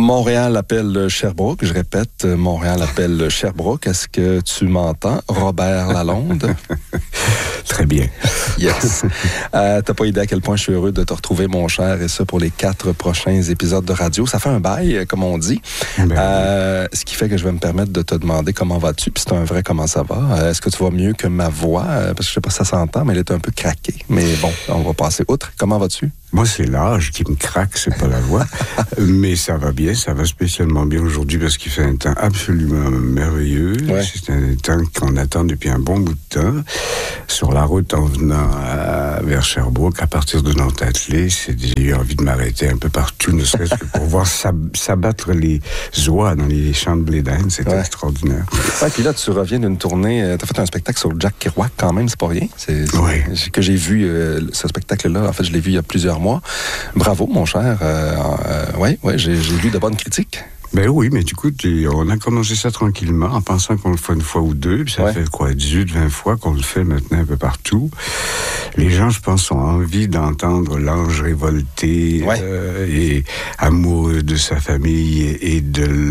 Montréal appelle Sherbrooke. Je répète, Montréal appelle Sherbrooke. Est-ce que tu m'entends, Robert Lalonde? Très bien. Yes. T'as pas idée à quel point je suis heureux de te retrouver, mon cher, et ça pour les 4 prochains épisodes de radio. Ça fait un bail, comme on dit. Ce qui fait que je vais me permettre de te demander comment vas-tu, puis c'est un vrai comment ça va. Est-ce que tu vas mieux que ma voix? Parce que je sais pas si ça s'entend, mais elle est un peu craquée. Mais bon, on va passer outre. Comment vas-tu? Moi, c'est l'âge qui me craque, c'est pas la voix. Mais ça va bien, ça va spécialement bien aujourd'hui parce qu'il fait un temps absolument merveilleux. Ouais. C'est un temps qu'on attend depuis un bon bout de temps. Sur la route en venant vers Sherbrooke, à partir de Nantes-Attelé, j'ai eu envie de m'arrêter un peu partout, ne serait-ce que pour voir s'abattre les oies dans les champs de blé d'Inde. C'était extraordinaire. Ouais, puis là, tu reviens d'une tournée, t'as fait un spectacle sur Jack Kerouac quand même, c'est pas rien. Que j'ai vu ce spectacle-là, en fait, je l'ai vu il y a plusieurs mois. Bravo, mon cher. J'ai lu de bonnes critiques. Ben oui, mais du coup, on a commencé ça tranquillement en pensant qu'on le fait une fois ou deux, puis ça fait 18-20 fois qu'on le fait maintenant un peu partout. Les gens, je pense, ont envie d'entendre l'ange révolté et amoureux de sa famille et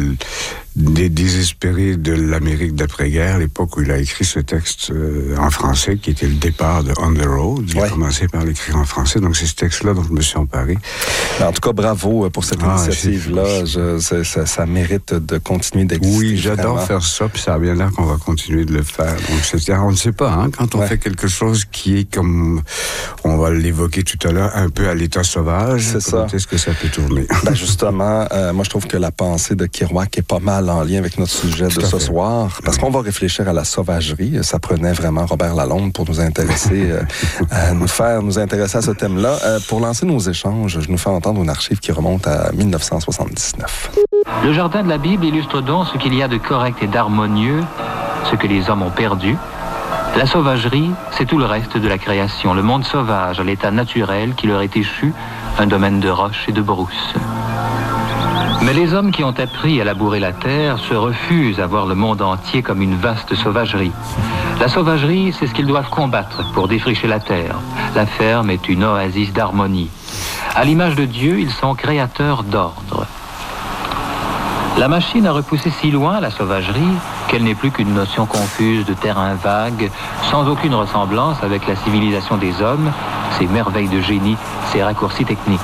désespéré de l'Amérique d'après-guerre, l'époque où il a écrit ce texte en français, qui était le départ de On the Road. Il a commencé par l'écrire en français, donc c'est ce texte-là dont je me suis emparé. En tout cas, bravo pour cette initiative-là. Ça mérite de continuer d'exister. Oui, j'adore faire ça, puis ça a bien l'air qu'on va continuer de le faire. Donc, c'est-à-dire, on ne sait pas, quand on fait quelque chose qui est comme, on va l'évoquer tout à l'heure, un peu à l'état sauvage, est-ce que ça peut tourner? Justement, moi, je trouve que la pensée de Kerouac est pas mal en lien avec notre sujet de ce soir, parce qu'on va réfléchir à la sauvagerie. Ça prenait vraiment Robert Lalonde pour nous intéresser, nous intéresser à ce thème-là. Pour lancer nos échanges, je nous fais entendre une archive qui remonte à 1979. Le jardin de la Bible illustre donc ce qu'il y a de correct et d'harmonieux, ce que les hommes ont perdu. La sauvagerie, c'est tout le reste de la création, le monde sauvage, à l'état naturel qui leur est échu, un domaine de roches et de brousses. Mais les hommes qui ont appris à labourer la terre se refusent à voir le monde entier comme une vaste sauvagerie. La sauvagerie, c'est ce qu'ils doivent combattre pour défricher la terre. La ferme est une oasis d'harmonie. À l'image de Dieu, ils sont créateurs d'ordre. La machine a repoussé si loin la sauvagerie qu'elle n'est plus qu'une notion confuse de terrain vague, sans aucune ressemblance avec la civilisation des hommes, ses merveilles de génie, ses raccourcis techniques.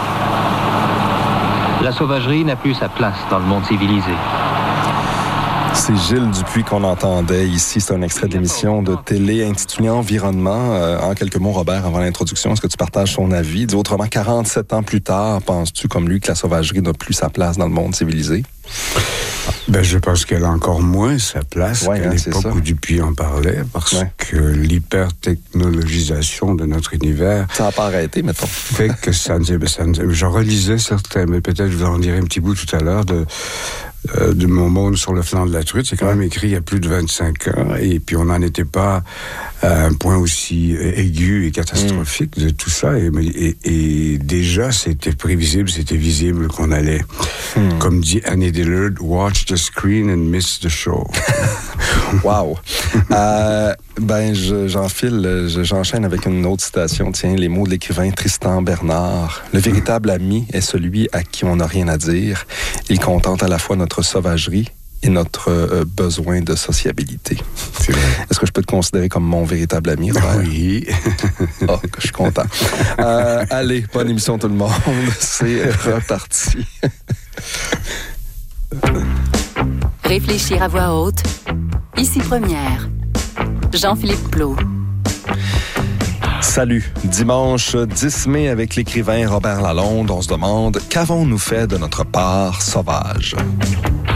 La sauvagerie n'a plus sa place dans le monde civilisé. C'est Gilles Dupuis qu'on entendait ici. C'est un extrait d'émission de télé intitulé Environnement. En quelques mots, Robert, avant l'introduction, est-ce que tu partages son avis? Dis autrement, 47 ans plus tard, penses-tu, comme lui, que la sauvagerie n'a plus sa place dans le monde civilisé? Je pense qu'elle a encore moins sa place qu'à l'époque où Dupuis en parlait, parce que l'hypertechnologisation de notre univers... Ça n'a pas arrêté, mettons. Fait que je relisais certains, mais peut-être je vous en dirai un petit bout tout à l'heure, de mon monde sur le flanc de la truite. C'est quand même écrit il y a plus de 25 ans, et puis on n'en était pas à un point aussi aigu et catastrophique de tout ça, et déjà c'était prévisible, c'était visible qu'on allait, comme dit Annie Dillard, watch the screen and miss the show. Wow! J'enchaîne avec une autre citation. Tiens, les mots de l'écrivain Tristan Bernard. Le véritable ami est celui à qui on n'a rien à dire. Il contente à la fois notre sauvagerie et notre besoin de sociabilité. C'est vrai. Est-ce que je peux te considérer comme mon véritable ami, Robert? Oui. Je suis content. Allez, bonne émission tout le monde. C'est reparti. Réfléchir à voix haute. Ici Première. Jean-Philippe Plot. Salut. Dimanche 10 mai avec l'écrivain Robert Lalonde, on se demande qu'avons-nous fait de notre part sauvage?